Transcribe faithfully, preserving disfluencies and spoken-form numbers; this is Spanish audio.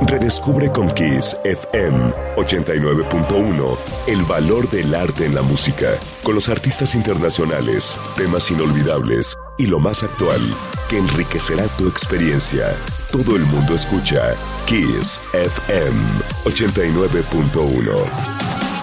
Redescubre con Kiss F M ochenta y nueve punto uno el valor del arte en la música, con los artistas internacionales, temas inolvidables y lo más actual que enriquecerá tu experiencia. Todo el mundo escucha Kiss F M ochenta y nueve punto uno.